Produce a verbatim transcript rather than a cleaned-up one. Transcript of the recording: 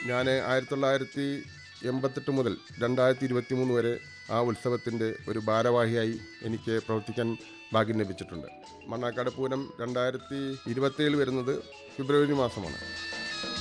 ഞാൻ ആയിരത്തി തൊള്ളായിരത്തി എൺപത്തെട്ട് മുതൽ രണ്ടായിരത്തി ഇരുപത്തി മൂന്ന് വരെ ആ ഉത്സവത്തിൻ്റെ ഒരു ഭാരവാഹിയായി എനിക്ക് പ്രവർത്തിക്കാൻ ഭാഗ്യം ലഭിച്ചിട്ടുണ്ട്. മണ്ണാക്കാട് പൂരം രണ്ടായിരത്തി ഇരുപത്തേഴ് വരുന്നത് ഫെബ്രുവരി മാസമാണ്.